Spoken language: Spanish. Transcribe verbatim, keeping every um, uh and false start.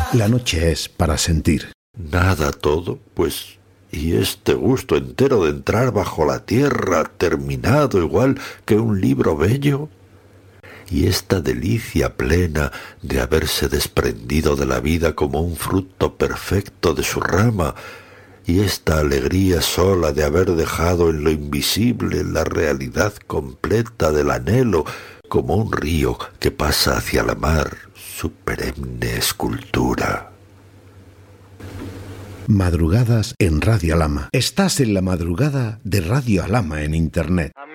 La noche es para sentir. Nada todo, pues, y este gusto entero de entrar bajo la tierra, terminado igual que un libro bello, y esta delicia plena de haberse desprendido de la vida como un fruto perfecto de su rama, y esta alegría sola de haber dejado en lo invisible la realidad completa del anhelo, como un río que pasa hacia la mar, su perenne escultura. Madrugadas en Radio Alhama. Estás en la madrugada de Radio Alhama en Internet.